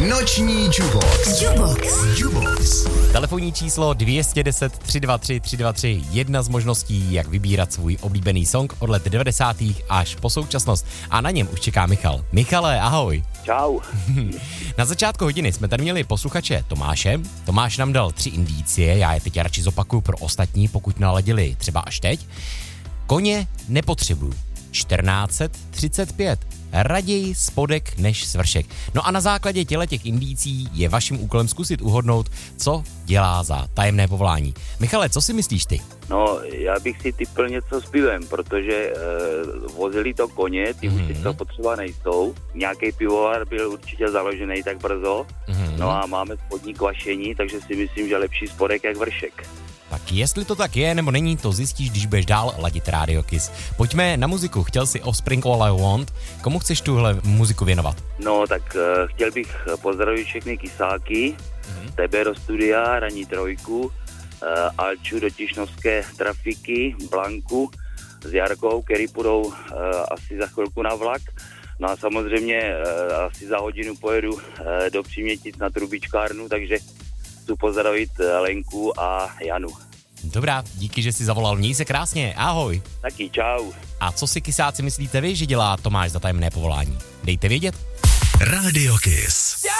Noční Jubox. Telefonní číslo 210 323 323, jedna z možností, jak vybírat svůj oblíbený song od let 90. až po současnost. A na něm už čeká Michal. Michale, ahoj. Čau. Na začátku hodiny jsme tady měli posluchače Tomáše. Tomáš nám dal 3 indicie, já je teď radši zopakuju pro ostatní, pokud naladili třeba až teď. Koně nepotřebuju. 1435. Raději spodek než svršek. No a na základě těch indicí je vaším úkolem zkusit uhodnout, co dělá za tajemné povolání. Michale, co si myslíš ty? No, já bych si typl něco s pivem, protože vozili to koně, ty už to potřeba nejsou. Nějaký pivovar byl určitě založený tak brzo. No a máme spodní kvašení, takže si myslím, že lepší spodek jak vršek. Tak jestli to tak je nebo není, to zjistíš, když budeš dál ladit Radio Kiss. Pojďme na muziku. Chtěl jsi Offspring All I Want. Komu chceš tuhle muziku věnovat? No, tak chtěl bych pozdravit všechny kysáky, tebe do studia, Ranní trojku, Alču do Tišnovské trafiky, Blanku s Jarkou, který půjdou asi za chvilku na vlak. No a samozřejmě asi za hodinu pojedu do Přímětic na trubičkárnu, takže chci pozdravit Lenku a Janu. Dobrá, díky, že jsi zavolal. Měj se krásně, ahoj. Taky čau. A co si kysáci myslíte vy, že dělá Tomáš za tajemné povolání? Dejte vědět. Radio Kiss.